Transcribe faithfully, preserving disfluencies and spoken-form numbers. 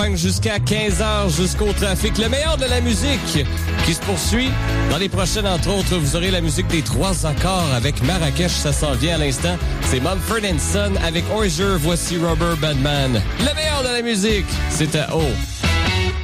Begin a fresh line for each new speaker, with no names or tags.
Jusqu'à quinze heures, jusqu'au trafic. Le meilleur de la musique qui se poursuit. Dans les prochaines, entre autres, vous aurez la musique des trois accords avec Marrakech. Ça s'en vient à l'instant. C'est Mumford and Son avec Hozier. Voici Rubber Band Man. Le meilleur de la musique, c'est à O.